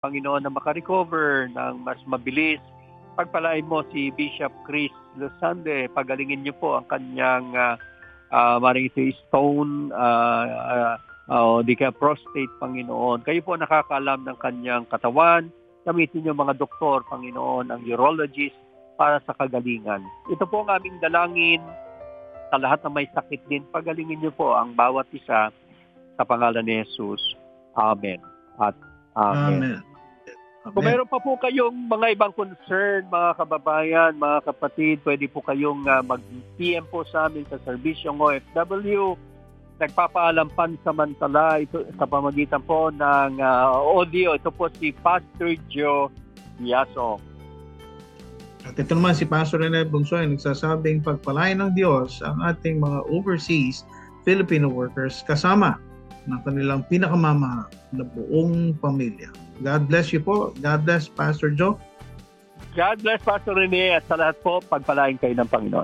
Panginoon, na makarecover ng mas mabilis. Pagpalain mo si Bishop Chris Lusande, pagalingin niyo po ang kanyang maring ito stone, o di kaya prostate, Panginoon. Kayo po nakakaalam ng kanyang katawan. Gamitin niyo mga doktor, Panginoon, ang urologist para sa kagalingan. Ito po ang aming dalangin sa lahat na may sakit din. Pagalingin niyo po ang bawat isa sa pangalan ni Jesus. Amen. At Amen. Amen. Kung meron pa po kayong mga ibang concern, mga kababayan, mga kapatid, pwede po kayong mag-PM po sa amin sa Serbisyong OFW. Nagpapaalam pansamantala ito sa pamagitan po ng audio. Ito po si Pastor Joe Yaso. At ito naman si Pastor Rene Bunsoy, nagsasabing pagpalain ng Diyos ang ating mga overseas Filipino workers kasama ng kanilang pinakamamahal na buong pamilya. God bless you po. God bless Pastor Joe. God bless Pastor Rene, at sa lahat po, pagpalain kayo ng Panginoon.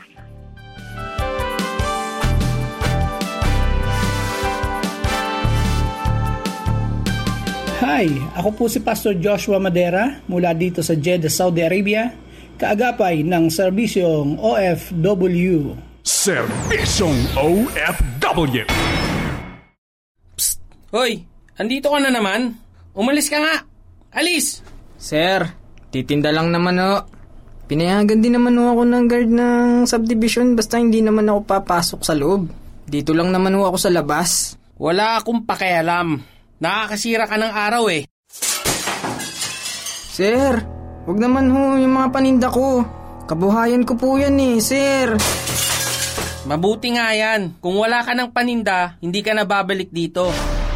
Hi, ako po si Pastor Joshua Madera mula dito sa Jeddah, Saudi Arabia, kaagapay ng Serbisyong OFW. Serbisyong OFW. Psst! Hoy! Andito ka na naman? Umalis ka nga! Alis! Sir, titinda lang naman o. Pinayagan din naman ako ng guard ng subdivision basta hindi naman ako papasok sa loob. Dito lang naman ako sa labas. Wala akong pakialam. Nakakasira ka ng araw eh. Sir, wag naman ho yung mga paninda ko. Kabuhayan ko po yan eh, sir. Mabuti nga yan. Kung wala ka ng paninda, hindi ka na babalik dito.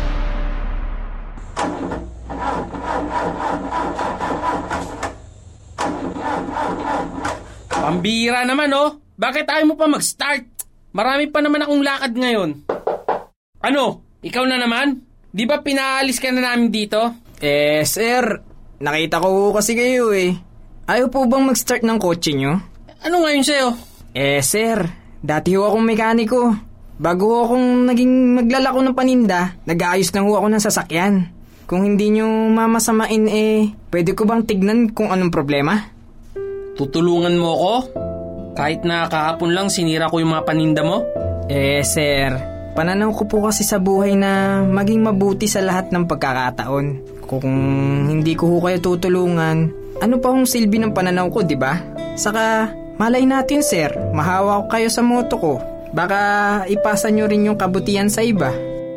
Pambira naman oh. Bakit ayaw mo pa mag-start? Marami pa naman akong lakad ngayon. Ano? Ikaw na naman? Di ba pinaalis ka na namin dito? Sir, nakita ko kasi kayo eh. Ayaw po bang mag-start ng kotse nyo? Ano ngayon sa'yo? Sir, dati ho akong mekaniko. Bago ho akong naging maglalako ng paninda, nag-aayos na ho ako ng sasakyan. Kung hindi nyo mamasamain pwede ko bang tignan kung anong problema? Tutulungan mo ako? Kahit na kahapon lang sinira ko yung mga paninda mo? Sir, pananaw ko po kasi sa buhay na maging mabuti sa lahat ng pagkakataon. Kung hindi ko ho kayo tutulungan, ano pa hong silbi ng pananaw ko, di ba? Saka, malay natin sir, mahawa ko kayo sa moto ko. Baka ipasa nyo rin yung kabutihan sa iba.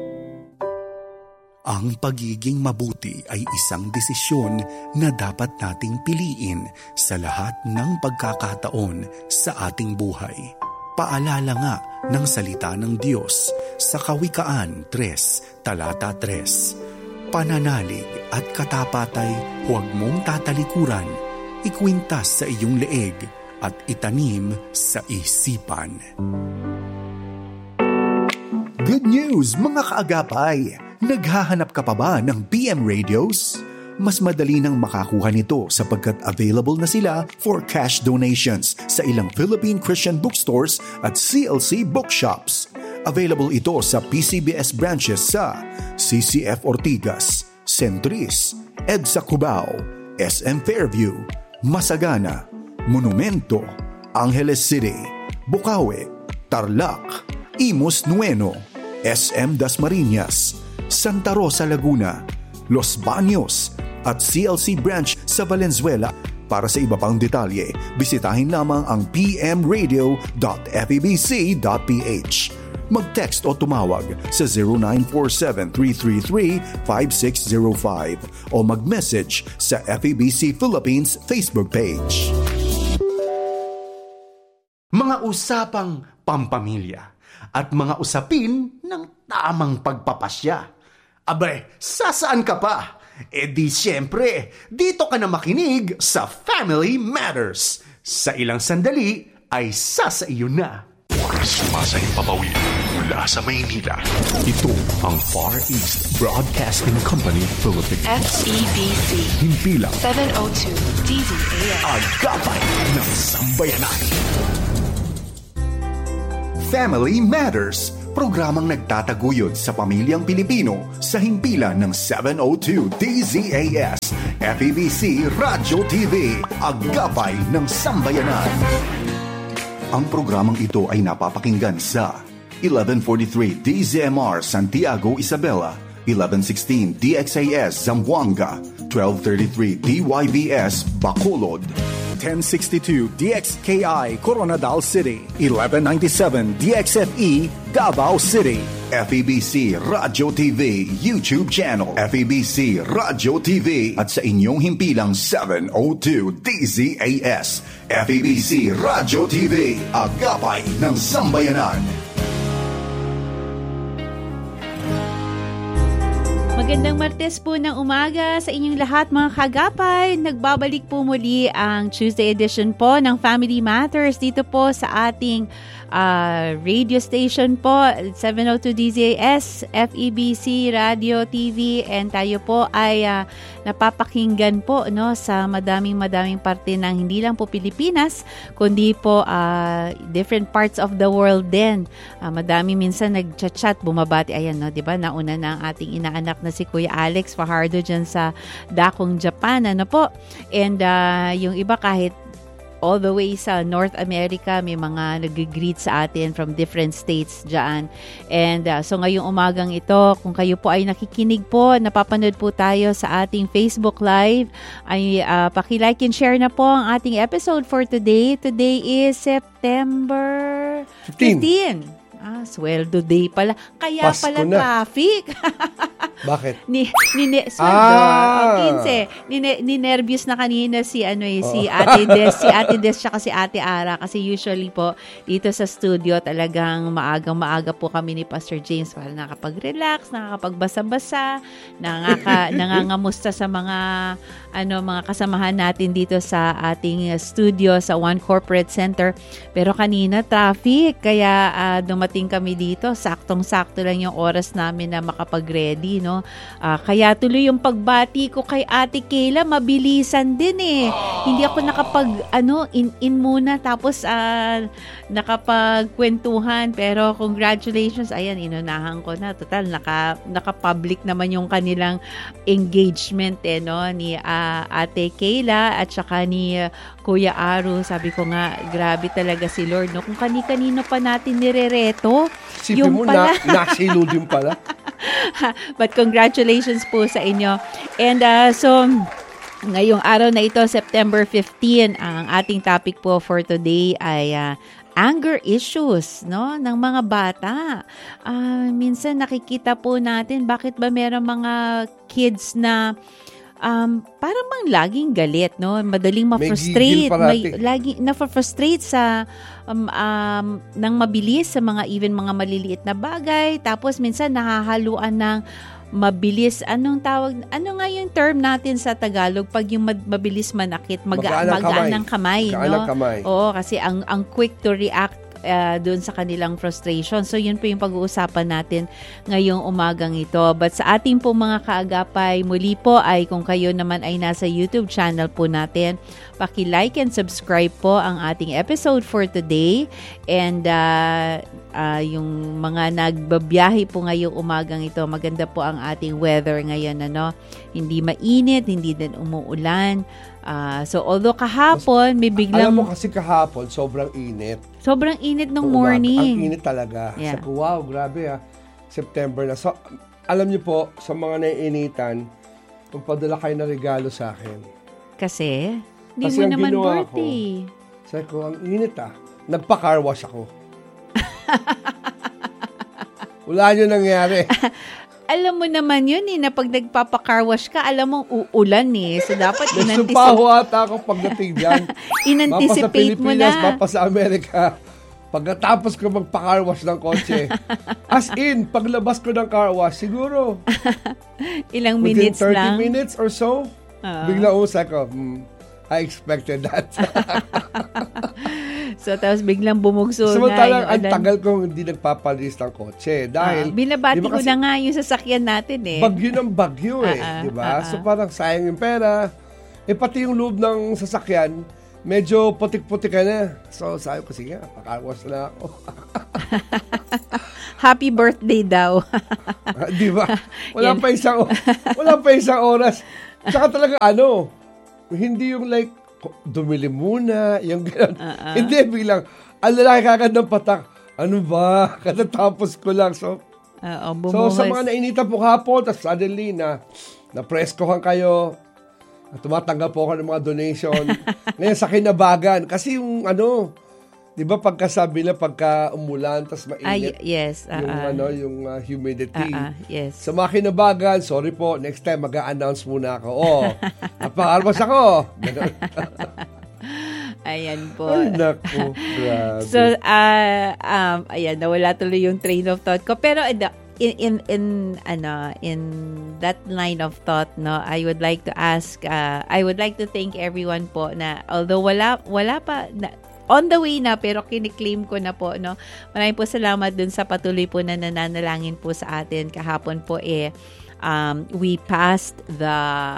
Ang pagiging mabuti ay isang desisyon na dapat nating piliin sa lahat ng pagkakataon sa ating buhay. Paalala nga ng salita ng Diyos sa Kawikaan 3, talata 3. Pananalig at katapatay huwag mong tatalikuran, ikwintas sa iyong leeg at itanim sa isipan. Good news mga kaagapay! Naghahanap ka pa ba ng PM radios? Mas madali nang makakuha nito sapagkat available na sila for cash donations sa ilang Philippine Christian bookstores at CLC bookshops. Available ito sa PCBS branches sa CCF Ortigas, Centris, EDSA Cubao, SM Fairview, Masagana, Monumento, Angeles City, Bukawi, Tarlac, Imus Nueno, SM Dasmariñas, Santa Rosa, Laguna, Los Baños at CLC branch sa Valenzuela. Para sa iba pang detalye, bisitahin lamang ang pmradio.febc.ph. Mag-text o tumawag sa 0947-333-5605 o mag-message sa FEBC Philippines Facebook page. Mga usapang pampamilya at mga usapin ng tamang pagpapasya. Abay, sasaan ka pa? Di siyempre, dito ka na makinig sa Family Matters. Sa ilang sandali ay sasa iyo na. Sumasayang papawid mula sa Maynila. Ito ang Far East Broadcasting Company Philippines. FEBC. Himpilang 702 DZAM. Agapay ng sambayanan. Family Matters Programang nagtataguyod sa pamilyang Pilipino sa himpilan ng 702 DZAS, FEBC Radio TV, Agapay ng Sambayanan. Ang programang ito ay napapakinggan sa 1143 DZMR Santiago, Isabela, 1116 DXAS Zamboanga, 1233 DYBS Bacolod, 1062 DXKI Coronadal City, 1197 DXFE Davao City, FEBC Radio TV YouTube channel, FEBC Radio TV at sa inyong himpilang 702 DZAS, FEBC Radio TV, Agapay ng Sambayanan. Magandang Martes po ng umaga sa inyong lahat mga kagapay. Nagbabalik po muli ang Tuesday edition po ng Family Matters dito po sa ating radio station po, 702 DZAS, FEBC Radio TV, and tayo po ay napapakinggan po sa madaming parte ng hindi lang po Pilipinas, kundi po different parts of the world din. Madami minsan nagchat-chat, bumabati, ayan, no, 'di ba? Nauna na ang ating inaanak na si Kuya Alex Fajardo dyan sa Dakong, Japan, ano po. And yung iba kahit all the way sa North America, may mga nag-greet sa atin from different states dyan. And so ngayong umagang ito, kung kayo po ay nakikinig po, napapanood po tayo sa ating Facebook Live, ay paki-like and share na po ang ating episode for today. Today is September 15. Sweldo day pala. Kaya Pasko pala na. Traffic. Bakit? Sweldo. 15. Ninervyos na kanina si Ate Des tsaka si Ate Ara kasi usually po dito sa studio talagang maaga po kami ni Pastor James para nakakapag-relax, nakakapagbasa-basa, nangangamusta sa mga kasamahan natin dito sa ating studio sa One Corporate Center. Pero kanina traffic kaya dumating kami dito, saktong-sakto lang yung oras namin na makapag-ready, no? Kaya tuloy yung pagbati ko kay Ate Kayla, mabilisan din eh. Hindi ako in muna tapos nakapagkwentuhan, pero congratulations, ayan, inunahan ko na. Total, naka-public naman yung kanilang engagement no, ni Ate Kayla at saka ni Kuya Aru. Sabi ko nga, grabe talaga si Lord, no? Kung kani-kanino pa natin nirereto, sipin mo pala. Nasilo din pala. But congratulations po sa inyo. And so, ngayong araw na ito, September 15, ang ating topic po for today ay anger issues, no, ng mga bata. Minsan nakikita po natin bakit ba meron mga kids na parang bang laging galit, no? Madaling ma-frustrate. Lagi na-frustrate sa nang mabilis sa mga mga maliliit na bagay. Tapos minsan nahahaluan ng mabilis. Ano nga yung term natin sa Tagalog pag yung mabilis manakit, magaan ng kamay, no? Oo, kasi ang quick to react doon sa kanilang frustration. So, yun po yung pag-uusapan natin ngayong umagang ito. But sa ating po mga kaagapay, muli po ay kung kayo naman ay nasa YouTube channel po natin, paki-like and subscribe po ang ating episode for today. And yung mga nagbabiyahe po ngayong umagang ito, maganda po ang ating weather ngayon, ano? Hindi mainit, hindi din umuulan. So, although kahapon, may biglang... Alam mo kasi kahapon, sobrang init. Sobrang init ng morning. Ang init talaga. Yeah. Sabi ko, wow, grabe September na. So, alam niyo po, sa mga naiinitan, magpadala kayo na regalo sa akin. Kasi? Hindi mo naman birthday. Sabi ko, ang init Nagpa-car wash ako. Wala nyo nangyari. Alam mo naman yun na pag nagpapa-car wash ka, alam mo uulan So dapat in-anticipate. Nagsumpaho ata ako pagdating dyan. In-anticipate mo na. Mapa sa Amerika. Pagkatapos ko magpa-car wash ng kotse. As in, paglabas ko ng car wash, siguro. Ilang minutes lang. Within 30 minutes or so, bigla usa ko. I expected that. So, tapos biglang bumugso na. Samantalang, ang tagal kong hindi nagpapalis ng kotse. Dahil, binabati ko na nga yung sasakyan natin Bagyo ng bagyo diba? So, parang sayang yung pera. Pati yung loob ng sasakyan, medyo putik-putik ka na. So, sabi ko, sige, pakarwas na ako. Happy birthday daw. Di ba? Wala pa isang oras. Tsaka talaga hindi yung like, dumili muna, yung gano'n. Hindi, bilang, ang lalaki kagad ng patak. Ano ba? Katatapos ko lang. So sa mga nainitan po hapon, tapos suddenly na-preskohan kayo, tumatanggap po ako ng mga donation. Ngayon sa kinabagan, kasi yung di ba pagka umulan, tapos mainit. Yes. Yung humidity. Yes. Sa mga kinabagan, sorry po, next time mag-a-announce muna ako. Napakalmas ako. Ayan po. Ay, naku, grabe. So, ayan, nawala tuloy yung train of thought ko. Pero, in that line of thought, I would like to thank everyone po na, although wala pa, on the way na, pero kiniklaim ko na po, Maraming po salamat dun sa patuloy po na nananalangin po sa atin. Kahapon po, we passed the,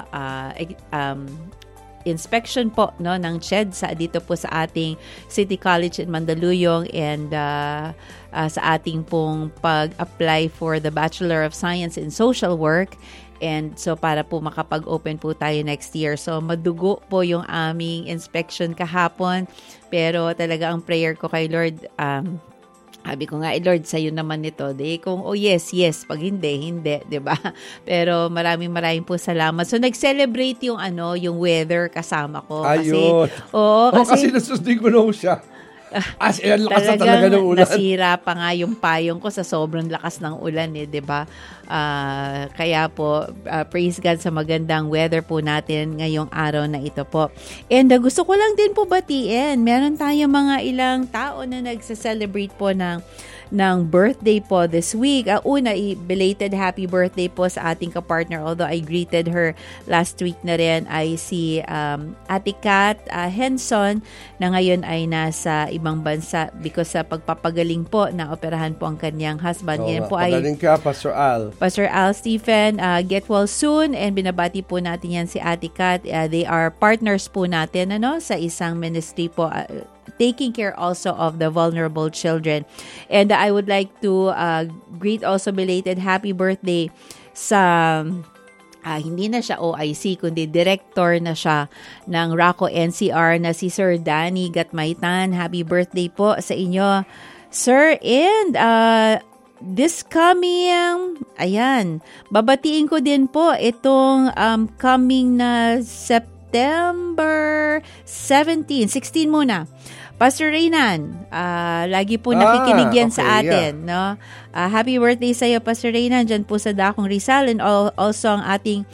inspection po ng CHED dito po sa ating City College in Mandaluyong, and sa ating pong pag-apply for the Bachelor of Science in Social Work, and so para po makapag-open po tayo next year. So madugo po yung aming inspection kahapon, pero talaga ang prayer ko kay Lord, sabi ko nga, Lord, sa'yo naman ito. Kung, yes, pag hindi, di ba? Pero maraming po salamat. So, nag-celebrate yung weather kasama ko. Ayun. Kasi nasusundin ko na siya. As in, lakas talaga ng ulan. Nasira pa nga yung payong ko sa sobrang lakas ng ulan, di ba? Kaya po, praise God sa magandang weather po natin ngayong araw na ito po. And gusto ko lang din po batiin. Meron tayong mga ilang tao na nagsa-celebrate po ng birthday po this week. Una, belated happy birthday po sa ating kapartner, although I greeted her last week na rin, ay si Ate Kat Henson, na ngayon ay nasa ibang bansa because sa pagpapagaling po na operahan po ang kanyang husband. Yan po ay pagaling ka, Pastor Al. Pastor Al Stephen, get well soon, and binabati po natin yan si Ate Kat. They are partners po natin sa isang ministry po, taking care also of the vulnerable children. And I would like to greet also belated happy birthday sa hindi na siya OIC, kundi director na siya ng RACO NCR na si Sir Danny Gatmaitan. Happy birthday po sa inyo, Sir. And this coming, babatiin ko din po itong coming na September 16 muna. Pastor Reynan, lagi po nakikinig yan sa atin. No? Happy birthday sa iyo, Pastor Reynan, dyan po sa Dakong Rizal, and also ang ating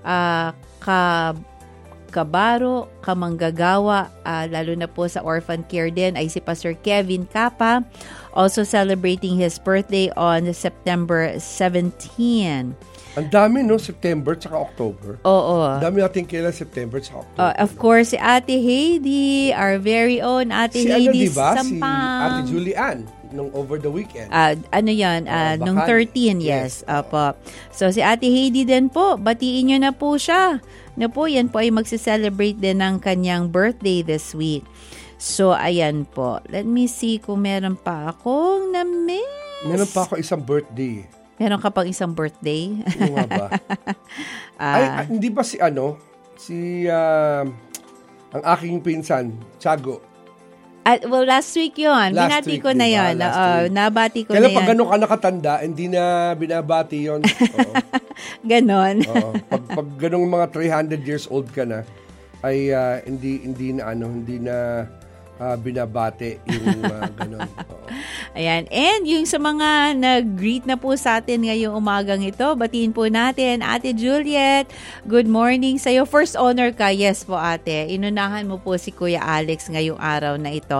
kabaro, kamanggagawa, lalo na po sa orphan care din, ay si Pastor Kevin Capa, also celebrating his birthday on September 17. Ang dami, September tsaka October. Oo. Ang dami natin kailan September tsaka October. Of course, si Ate Heidi, our very own Ate Heidi diba? Sampang. Si Ate Julian, nung over the weekend. Nung 13, yes. Opo. So, si Ate Heidi din po, batiin nyo na po siya. Yan po ay magse-celebrate din ng kanyang birthday this week. So, ayan po. Let me see kung meron pa akong na-miss. Meron pa ako isang birthday. Meron ka pang isang birthday? Ano nga ba? Hindi ba ang aking pinsan, Tiago? Last week yun. Binati ko na yun. Nabati ko na yan. Kailan pag gano'n ka nakatanda, hindi na binabati yun. Ganon. Pag gano'ng mga 300 years old ka na, ay hindi na binabati yung gano'n. Ayan. And yung sa mga nag-greet na po sa atin ngayong umagang ito, batiin po natin, Ate Juliet, good morning sa'yo. First honor ka. Yes po, ate. Inunahan mo po si Kuya Alex ngayong araw na ito.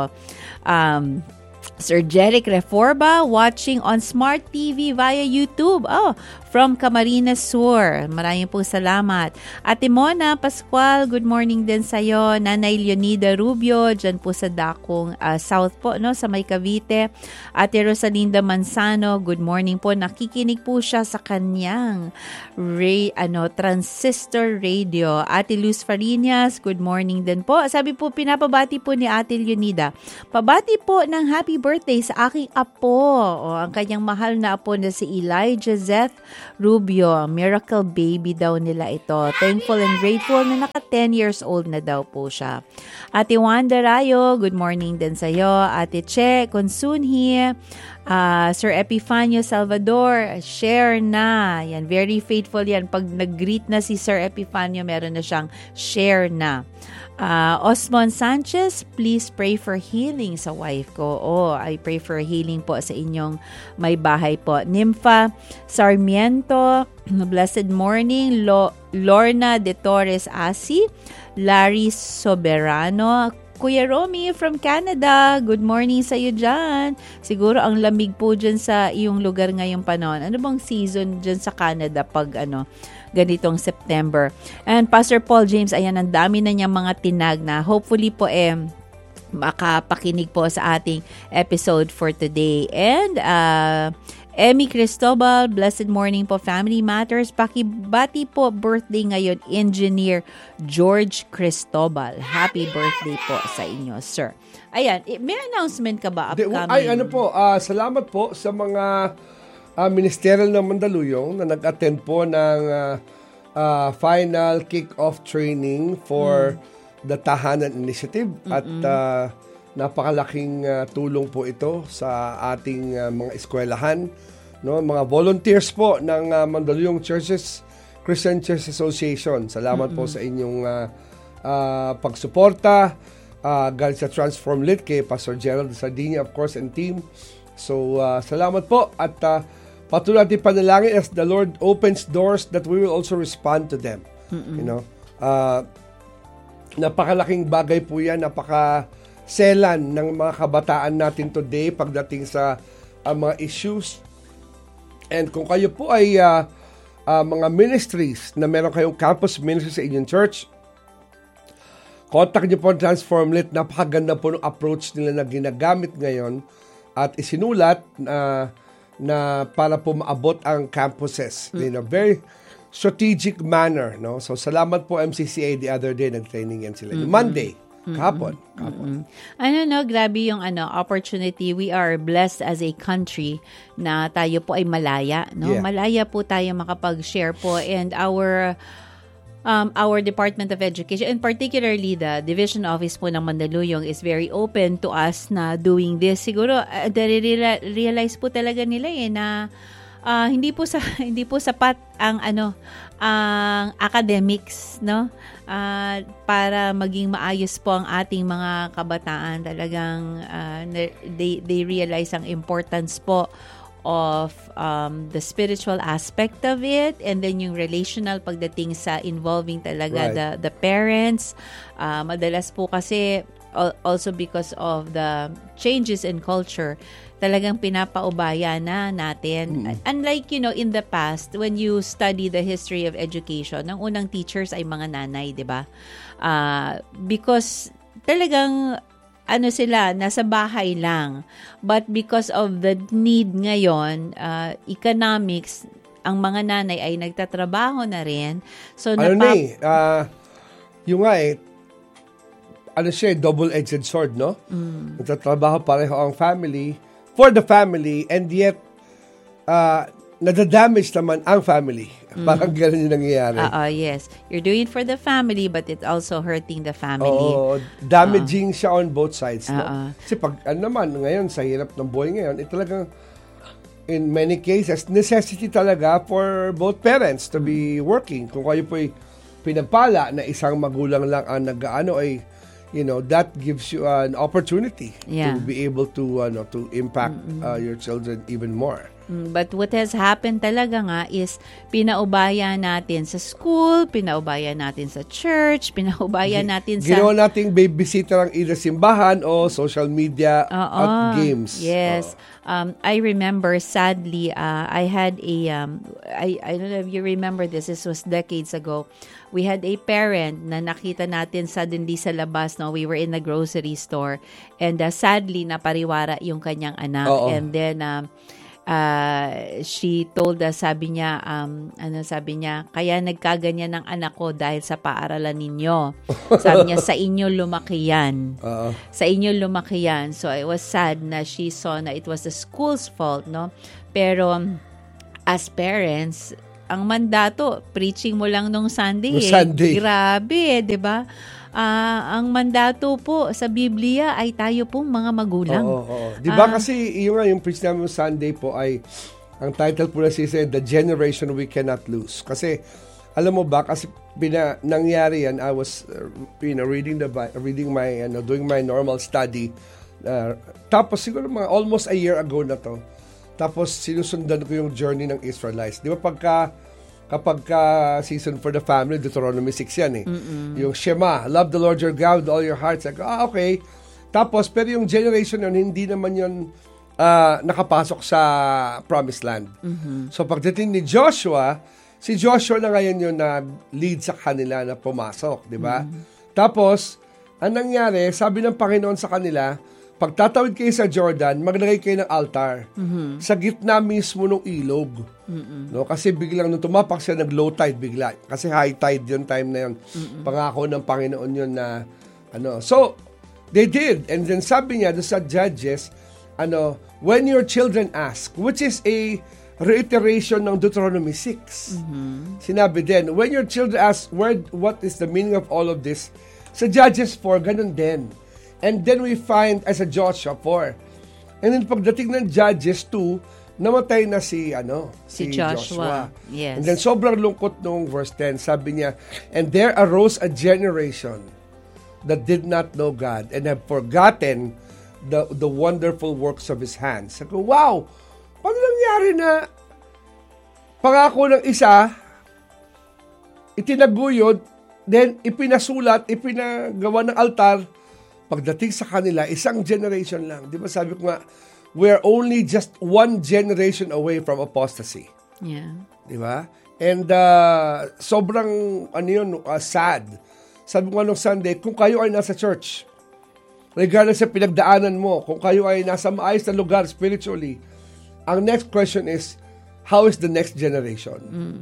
Sir Jeric Reforba, watching on Smart TV via YouTube. from Camarines Sur. Maraming po salamat. Ate Mona Pascual, good morning din sa'yo. Nanay Leonida Rubio, dyan po sa Dakong South po, no, sa May Cavite. Ate Rosalinda Manzano, good morning po. Nakikinig po siya sa kanyang transistor radio. Ate Luz Farinas, good morning din po. Sabi po, pinapabati po ni Ate Leonida. Pabati po ng happy birthday sa aking apo. Ang kanyang mahal na apo na si Elijah Zeth Rubio. Miracle baby daw nila ito. Thankful and grateful na naka 10 years old na daw po siya. Ate Wanda Rayo, good morning din sa'yo. Ate Che Consunhi, Sir Epifanio Salvador, share na. Yan, very faithful yan. Pag nag-greet na si Sir Epifanio, meron na siyang share na. Osmond Sanchez, please pray for healing sa wife ko. I pray for healing po sa inyong may bahay po. Nympha Sarmiento, blessed morning. Lorna de Torres Asi, Larry Soberano, Kuya Romy from Canada, good morning sa iyo dyan. Siguro ang lamig po dyan sa iyong lugar ngayong panahon. Ano bang season dyan sa Canada pag ganitong September? And Pastor Paul James, ayan, ang dami na niyang mga tinag na. Hopefully po makapakinig po sa ating episode for today. And Emmy Cristobal, blessed morning po, Family Matters. Pakibati po birthday ngayon, Engineer George Cristobal. Happy birthday po sa inyo, sir. Ayan, may announcement ka ba upcoming? Salamat po sa mga ministerial ng Mandaluyong na nag-attend po ng final kick-off training for the Tahanan Initiative. At napakalaking tulong po ito sa ating mga eskwelahan, no, mga volunteers po ng Mandaluyong Christian Church Association. Salamat po sa inyong pagsuporta galing sa Transform Lit kay Pastor Gerald Sardinia, of course, and team. So salamat po at patuloy natin panalangin as the Lord opens doors that we will also respond to them. You know, napakalaking bagay po yan, selan ng mga kabataan natin today pagdating sa mga issues. And kung kayo po ay mga ministries na meron kayong campus ministry sa inyong church, contact niyo po ang Transform Lit. Napakaganda po ng approach nila na ginagamit ngayon at isinulat na para po maabot ang campuses in a very strategic manner. No? So salamat po MCCA the other day, nag-training yan sila. Monday. Kahapon. Grabe yung opportunity. We are blessed as a country na tayo po ay malaya, no? Yeah. Malaya po tayo makapag-share po, and our Department of Education, and particularly the Division Office po ng Mandaluyong, is very open to us na doing this. Siguro realize po talaga nila na hindi po sapat ang academics, no? Para maging maayos po ang ating mga kabataan. Talagang they realize ang importance po of the spiritual aspect of it, and then yung relational pagdating sa involving talaga the parents. Madalas po kasi also because of the changes in culture, talagang pinapaubaya na natin. Unlike, in the past, when you study the history of education, ang unang teachers ay mga nanay, di ba? Because talagang, sila, nasa bahay lang. But because of the need ngayon, economics, ang mga nanay ay nagtatrabaho na rin. So, yung double-edged sword, no? Nagtatrabaho pareho ang family, for the family, and yet nadadamage naman ang family. Parang ganun yung nangyayari. Yes. You're doing it for the family, but it's also hurting the family. Damaging siya on both sides. No? Kasi pag ngayon, sa hirap ng buhay ngayon, talagang in many cases, necessity talaga for both parents to be working. Kung kayo po'y pinagpala na isang magulang lang ang that gives you an opportunity to be able to impact your children even more. But what has happened talaga nga is pinaubaya natin sa school, pinaubaya natin sa church, pinaubaya natin sa... Ginawa nating babysitter ang either simbahan o social media at games. Yes. I remember, sadly, I had a... I don't know if you remember this. This was decades ago. We had a parent na nakita natin suddenly sa labas. No? We were in a grocery store. And sadly, napariwara yung kanyang anak. And then... she told us, sabi niya, kaya nagkaganyan ng anak ko dahil sa paaralan ninyo. Sabi niya, sa inyo lumaki yan. Sa inyo lumaki yan. So, it was sad na she saw na it was the school's fault, no? Pero, as parents, ang mandato, preaching mo lang nung Sunday. Grabe, di ba? Ang mandato po sa Biblia ay tayo pong mga magulang. Di ba kasi yung preach namin Sunday po ay, ang title po na siya, The Generation We Cannot Lose. Kasi, alam mo ba, kasi nangyari yan, I was reading my, doing my normal study. Tapos siguro almost a year ago na to. Tapos sinusundan ko yung journey ng Israelites. Di ba kapag season for the family, Deuteronomy 6 yan eh. Yung Shema, love the Lord your God with all your heart. Okay. Tapos, pero yung generation yun, hindi naman yun nakapasok sa Promised Land. So, pagdating ni Joshua, si Joshua na ngayon yun na lead sa kanila na pumasok, di ba? Tapos, ang nangyari, sabi ng Panginoon sa kanila, pagtatawid kayo sa Jordan, maglagay kayo ng altar sa gitna mismo ng ilog. No? Kasi biglang nung tumapak siya, nag-low tide bigla. Kasi high tide yun time na yun. Pangako ng Panginoon yun na So, they did. And then sabi niya sa Judges, when your children ask, which is a reiteration ng Deuteronomy 6. Sinabi din, when your children ask, what is the meaning of all of this? Sa Judges 4, ganun din. And then we find as a Joshua 4. And then pagdating ng Judges 2, namatay na si Joshua. Yes. And then sobrang lungkot nung verse 10. Sabi niya, and there arose a generation that did not know God and have forgotten the wonderful works of His hands. Sabi ko, wow! Paano nangyari na pangako ng isa, itinaguyod, then ipinasulat, ipinagawa ng altar, pagdating sa kanila, isang generation lang. Di ba sabi ko nga, we're only just one generation away from apostasy. Yeah. Di ba? And sobrang, sad. Sabi ko nga nung Sunday, kung kayo ay nasa church, regardless sa pinagdaanan mo, kung kayo ay nasa maayos na lugar spiritually, ang next question is, how is the next generation?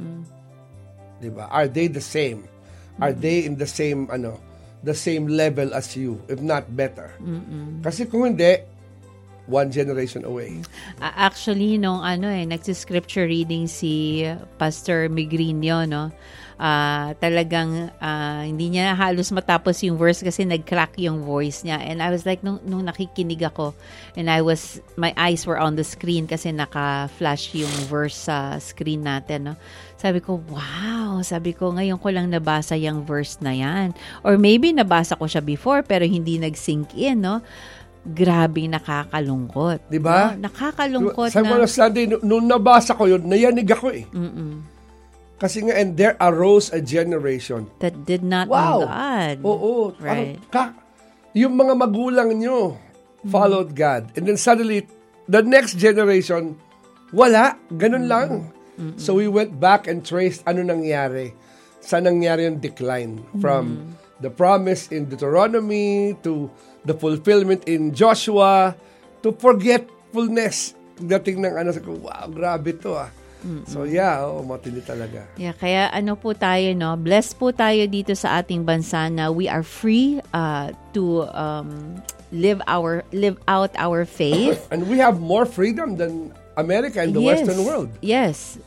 Di ba? Are they the same? Are they in the same, the same level as you, if not better. Kasi kung hindi, one generation away. Actually, nung nagsi-scripture reading si Pastor Migrinio, no? Talagang hindi niya halos matapos yung verse kasi nag-crack yung voice niya. And I was like, nung nakikinig ako, and my eyes were on the screen kasi naka-flash yung verse sa screen natin, no? Sabi ko, wow! Sabi ko, ngayon ko lang nabasa yung verse na yan. Or maybe nabasa ko siya before pero hindi nag-sink in, no? Grabe, nakakalungkot. Diba? No? Nakakalungkot Sabi ko na Sunday, nung nabasa ko yun, nayanig ako eh. Kasi nga, and there arose a generation that did not know God. Oo. Right. Yung mga magulang nyo followed God. And then suddenly, the next generation, wala. Ganun lang. So we went back and traced ano nangyari. Saan nangyari yung decline from the promise in Deuteronomy to the fulfillment in Joshua to forgetfulness. Dating ng wow, grabe to ah. So matindi talaga. Yeah, kaya po tayo, no? Blessed po tayo dito sa ating bansa na we are free to live out our faith. And we have more freedom than America and the Western world. Yes.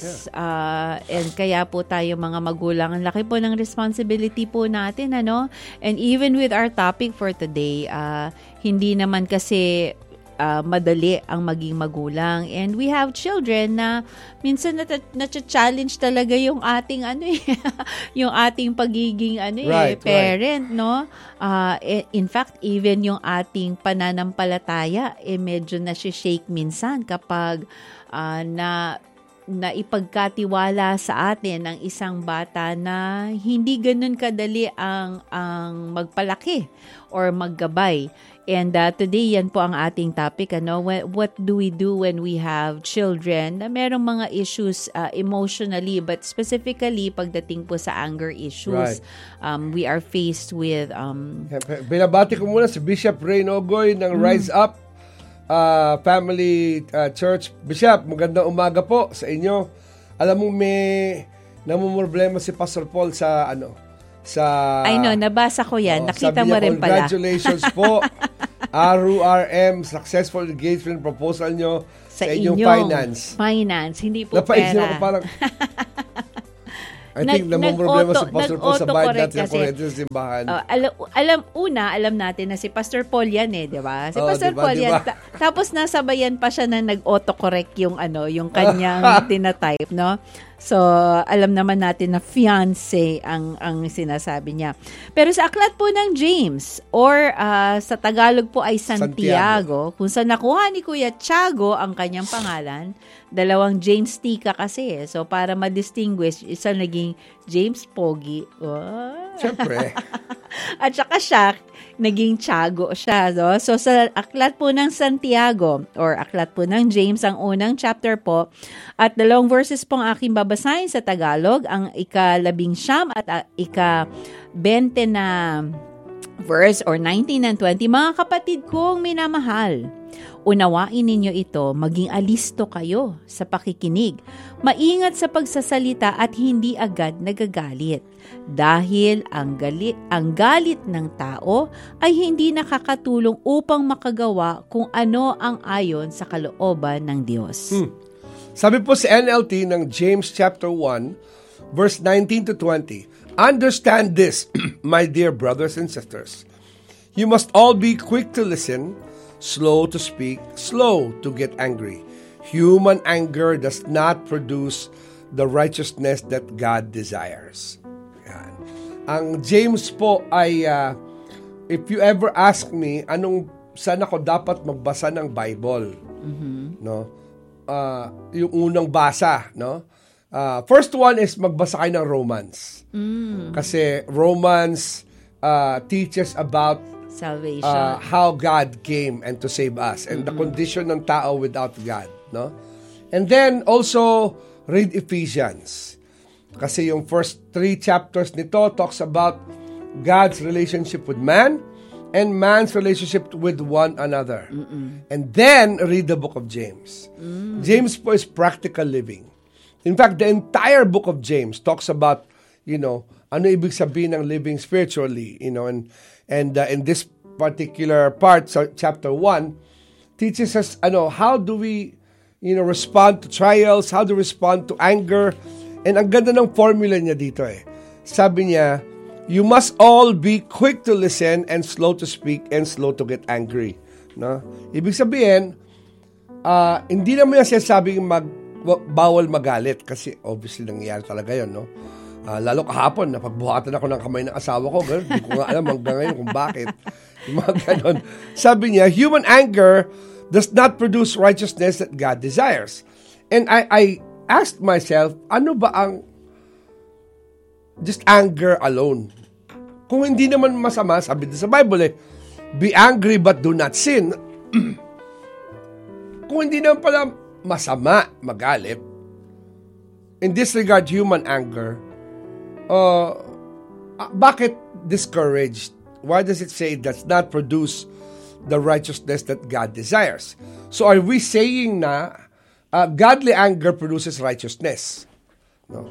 And kaya po tayo mga magulang, ang laki po ng responsibility po natin, And even with our topic for today, hindi naman kasi madali ang maging magulang. And we have children na minsan na-challenge talaga yung ating yung ating pagiging parent, no? In fact, even yung ating pananampalataya medyo na-shake minsan kapag na ipagkatiwala sa atin ng isang bata na hindi ganun kadali ang magpalaki or maggabay. And today, yan po ang ating topic. What do we do when we have children na merong mga issues emotionally, but specifically pagdating po sa anger issues, we are faced with... Binabati ko muna si Bishop Ray Nogoy ng Rise Up Family Church. Bishop, magandang umaga po sa inyo. Alam mo, may namumroblema si Pastor Paul sa nabasa ko yan. Nakita mo rin pala. Congratulations po. RURM, successful engagement proposal nyo sa inyong finance. Finance, hindi po Napaisip pera. ako parang... I think namumroblema si Pastor Paul sa bayad natin ng kuryente sa simbahan. Alam natin na si Pastor Paul yan di ba? Si Pastor Paul yan. Tapos nasabayan pa siya na nag-autocorrect yung kanyang tinatype, no? So, alam naman natin na fiancé ang sinasabi niya. Pero sa aklat po ng James or sa Tagalog po ay Santiago, kung saan nakuha ni Kuya Tiago ang kanyang pangalan, dalawang James Tika kasi. So, para ma-distinguish, isa naging James Pogi. Oh. Siyempre. At saka siya, naging Tiago siya. No? So, sa aklat po ng Santiago or aklat po ng James, ang unang chapter po, at 2 verses pong aking babasahin sa Tagalog, ang ika-19 at ika-20 na verse or 19 and 20. Mga kapatid kong minamahal, unawain ninyo ito, maging alisto kayo sa pakikinig. Maingat sa pagsasalita at hindi agad nagagalit. Dahil ang galit ng tao ay hindi nakakatulong upang makagawa kung ano ang ayon sa kalooban ng Diyos. Sabi po sa NLT ng James chapter 1, verse 19 to 20, understand this, my dear brothers and sisters. You must all be quick to listen, slow to speak, slow to get angry. Human anger does not produce the righteousness that God desires. Yan. Ang James po ay, if you ever ask me, saan ako dapat magbasa ng Bible? No? Yung unang basa, no? First one is magbasa kayo ng Romans. Kasi Romans teaches about salvation, how God came and to save us and the condition ng tao without God, no? And then also read Ephesians. Kasi yung first 3 chapters nito talks about God's relationship with man and man's relationship with one another. And then read the book of James. James po is practical living. In fact, the entire book of James talks about, ano ibig sabihin ng living spiritually, and in this particular part, so chapter 1, teaches us, how do we, respond to trials, how to respond to anger. And ang ganda ng formula niya dito Sabi niya, you must all be quick to listen and slow to speak and slow to get angry. No? Ibig sabihin, hindi naman yan sinasabing bawal magalit kasi obviously nangyayari talaga yun, no? Lalo kahapon, napagbuhatan ako ng kamay ng asawa ko. Hindi ko nga alam hanggang ngayon kung bakit. Yung mga ganon. Sabi niya, human anger does not produce righteousness that God desires. And I asked myself, ano ba ang just anger alone? Kung hindi naman masama, sabi din sa Bible be angry but do not sin. Kung hindi naman pala masama magalit, in this regard, human anger, bakit discouraged? Why does it say it does not produce the righteousness that God desires? So are we saying na godly anger produces righteousness? No?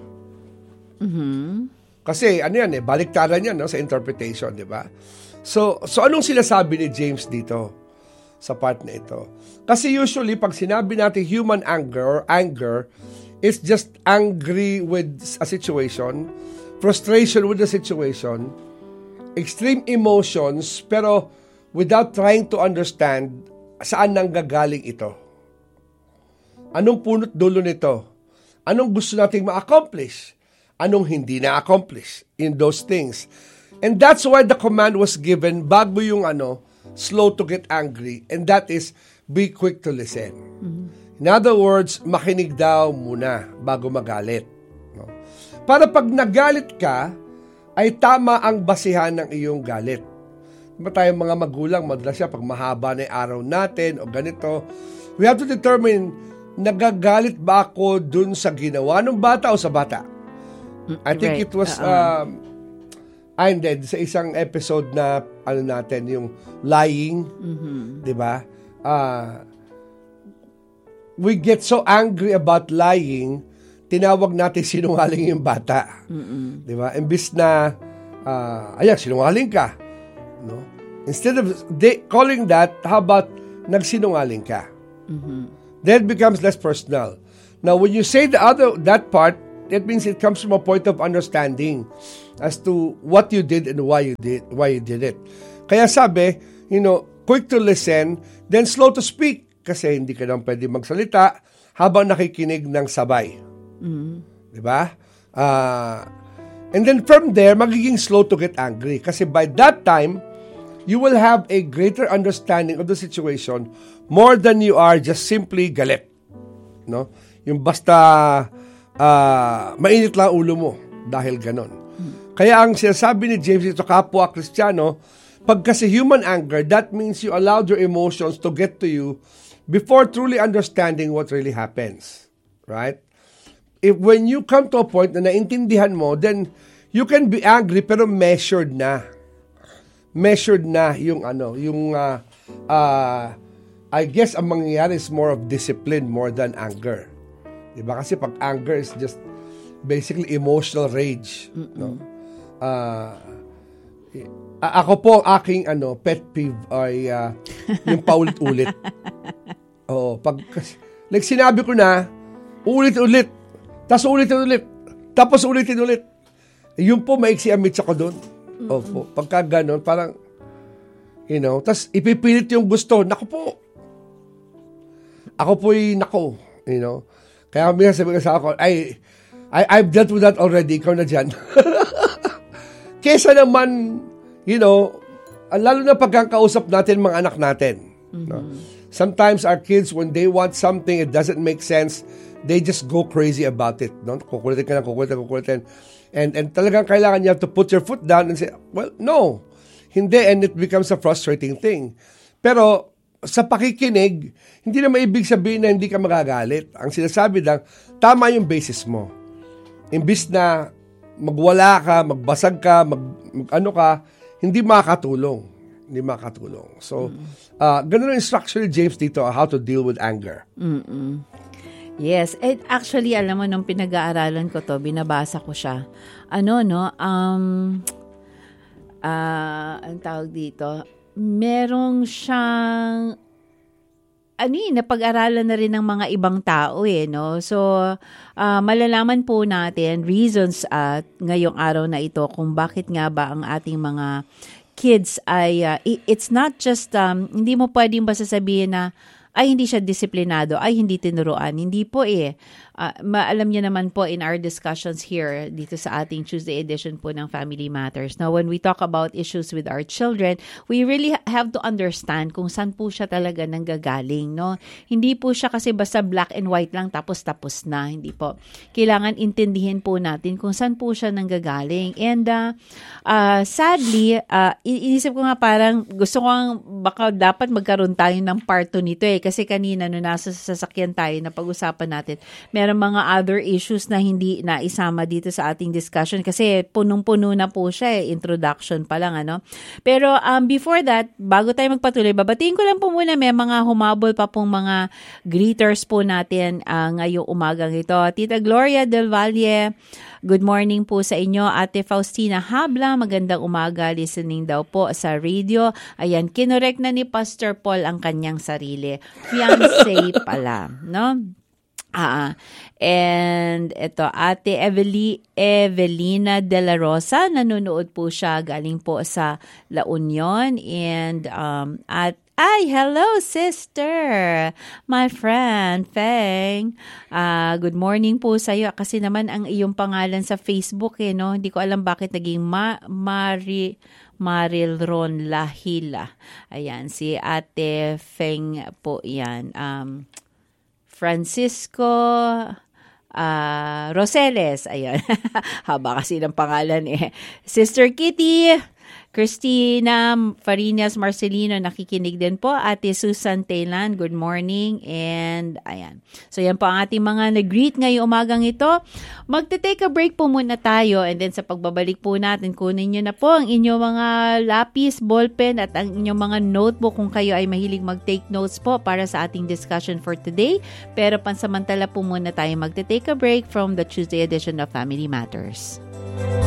Kasi baliktaran yan, no, sa interpretation, di ba? So anong sinasabi ni James dito sa part na ito? Kasi usually pag sinabi natin human anger or anger, it's just angry with a situation, frustration with the situation, extreme emotions, pero without trying to understand saan nanggagaling ito? Anong punot dulo nito? Anong gusto nating ma-accomplish? Anong hindi na-accomplish in those things? And that's why the command was given bago yung slow to get angry, and that is be quick to listen. In other words, makinig daw muna bago magalit. No? Para pag nagalit ka, ay tama ang basihan ng iyong galit. Diba tayong mga magulang, madalas siya pag mahaba na yung araw natin o ganito, we have to determine, nagagalit ba ako dun sa ginawa ng bata o sa bata? I think it was sa isang episode na natin yung lying, 'di ba? We get so angry about lying, tinawag natin sinungaling yung bata. 'Di ba? Imbis na sinungaling ka, no? Instead of calling that, how about nagsinungaling ka? That becomes less personal. Now, when you say that part, that means it comes from a point of understanding as to what you did and why you did it. Kaya sabi, quick to listen, then slow to speak. Kasi hindi ka naman pwede magsalita habang nakikinig ng sabay. Diba? And then from there, magiging slow to get angry. Kasi by that time, you will have a greater understanding of the situation more than you are just simply galit. No? Yung basta mainit lang ulo mo dahil ganon. Kaya ang sinasabi ni James ito, kapwa Kristiyano, pag kasi human anger, that means you allowed your emotions to get to you before truly understanding what really happens. Right? When you come to a point na naintindihan mo, then you can be angry pero measured na. Measured na yung I guess ang mangyayari is more of discipline more than anger. Diba? Kasi pag anger is just basically emotional rage. No? Ako po, aking pet peeve ay yung paulit-ulit. Like sinabi ko na, ulit-ulit, tapos ulit-ulit, tapos ulit-ulit. Yun po, maiksi ang mitsa ko doon. Opo, pagka ganon, parang, tas ipipilit yung gusto. Naku po. Ako po'y nako, Kaya kami sabi ko sa ako, I've dealt with that already, ikaw na dyan. Kesa naman, lalo na pagkakausap natin mga anak natin. No? Sometimes our kids, when they want something, it doesn't make sense, they just go crazy about it. No? Kukulitin ka na, kukulitin. And talagang kailangan you have to put your foot down and say, well, no. Hindi, and it becomes a frustrating thing. Pero sa pakikinig, hindi na maibig sabihin na hindi ka magagalit. Ang sinasabi lang, tama yung basis mo. Imbis na magwala ka, magbasag ka, hindi makakatulong. Hindi makakatulong. So, ganun ang instruction ni James dito, how to deal with anger. Yes. Actually, alam mo, nung pinag-aaralan ko to, binabasa ko siya. Ang tawag dito, merong siyang, napag-aralan na rin ng mga ibang tao no? So, malalaman po natin reasons at ngayong araw na ito kung bakit nga ba ang ating mga kids ay, it's not just, hindi mo pwedeng basta sabihin na, ay hindi siya disiplinado, ay hindi tinuruan. Hindi po alam niyo naman po in our discussions here dito sa ating Tuesday edition po ng Family Matters. Now, when we talk about issues with our children, we really have to understand kung saan po siya talaga nanggagaling. No? Hindi po siya kasi basta black and white lang tapos na. Hindi po. Kailangan intindihin po natin kung saan po siya nanggagaling. And sadly, inisip ko nga parang gusto ko baka dapat magkaroon tayo ng part 2 nito kasi kanina nung nasa sasakyan tayo na pag-usapan natin, meron mga other issues na hindi na isama dito sa ating discussion kasi punong-puno na po siya introduction pa lang Pero before that, bago tayo magpatuloy, babatiin ko lang po muna may mga humabol pa pong mga greeters po natin ngayong umagang ito. Tita Gloria Del Valle, good morning po sa inyo. Ate Faustina Habla, magandang umaga, listening daw po sa radio. Ayan, kinorek na ni Pastor Paul ang kanyang sarili. Fiancé pala, no? And ito, Ate Evelina De La Rosa, nanonood po siya, galing po sa La Union. And at Ay, hello, sister. My friend, Feng. Good morning po sa iyo. Kasi naman ang iyong pangalan sa Facebook, no? Hindi ko alam bakit naging Marilron Lahila. Ayan, si Ate Feng po yan. Francisco Rosales. Ayan. Haba kasi ng pangalan eh. Sister Kitty. Christina Farinas Marcelino, nakikinig din po. Ate Susan Taylan, good morning. And ayan. So yan po ang ating mga nag-greet ngayong umagang ito. Magte-take a break po muna tayo and then sa pagbabalik po natin, kunin nyo na po ang inyong mga lapis, ballpen at ang inyong mga notebook kung kayo ay mahilig mag-take notes po para sa ating discussion for today. Pero pansamantala po muna tayo magte-take a break from the Tuesday edition of Family Matters.